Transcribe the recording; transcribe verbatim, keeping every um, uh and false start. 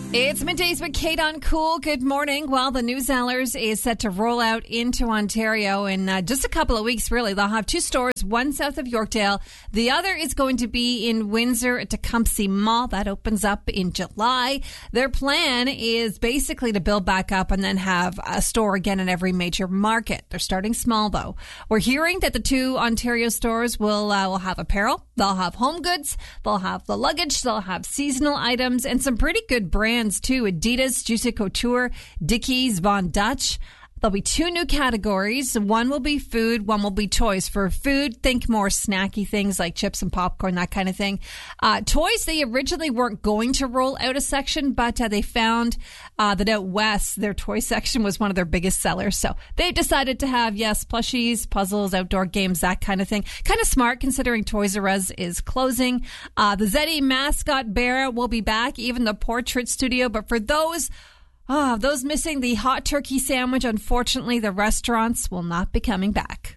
It's Middays with Kate on Cool. Good morning. Well, the New Zellers is set to roll out into Ontario in uh, just a couple of weeks, really. They'll have two stores, one south of Yorkdale. The other is going to be in Windsor at Tecumseh Mall. That opens up in July. Their plan is basically to build back up and then have a store again in every major market. They're starting small, though. We're hearing that the two Ontario stores will, uh, will have apparel. They'll have home goods. They'll have the luggage. They'll have seasonal items and some pretty good brands too. Adidas, Juicy Couture, Dickies, Von Dutch. There'll be two new categories. One will be food, one will be toys. For food, think more snacky things like chips and popcorn, that kind of thing. Uh, toys, they originally weren't going to roll out a section, but uh, they found uh, that out west, their toy section was one of their biggest sellers. So they decided to have, yes, plushies, puzzles, outdoor games, that kind of thing. Kind of smart considering Toys R Us is closing. Uh, the Zeddy mascot bear will be back, even the portrait studio. But for those Ah, oh, those missing the hot turkey sandwich, unfortunately, the restaurants will not be coming back.